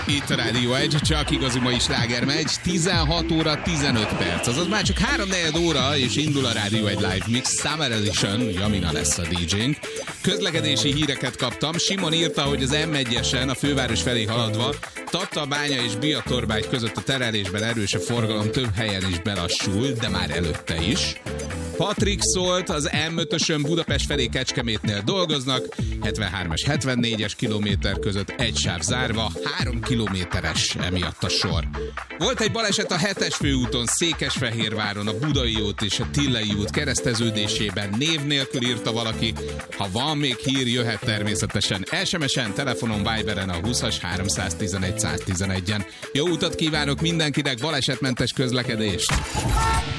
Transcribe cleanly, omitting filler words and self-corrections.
Itt a Rádió 1, csak igazi mai sláger megy, 16 óra 15 perc, azaz már csak 3-4 óra, és indul a Rádió 1 Live Mix Summer Edition, Jamina lesz a DJ-nk. Közlekedési híreket kaptam, Simon írta, hogy az M1-esen a főváros felé haladva Tatabánya és Biatorbágy között a terelésben erős a forgalom, több helyen is belassul, de már előtte is. Patrik szólt, az M5-ösön Budapest felé Kecskemétnél dolgoznak, 73-es, 74-es kilométer között egy sáv zárva, 3 kilométeres emiatt a sor. Volt egy baleset a 7-es főúton, Székesfehérváron, a Budai út és a Tillei út kereszteződésében, név nélkül írta valaki. Ha van még hír, jöhet természetesen SMS-en, telefonon, Viberen a 20-as 311 111-en. Jó utat kívánok mindenkinek, balesetmentes közlekedést!